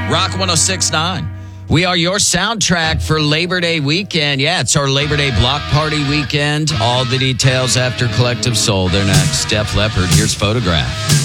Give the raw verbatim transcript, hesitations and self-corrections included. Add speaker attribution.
Speaker 1: Rock one oh six point nine. We are your soundtrack for Labor Day weekend. Yeah, it's our Labor Day block party weekend. All the details after Collective Soul. They're next. Def Leppard, here's Photograph.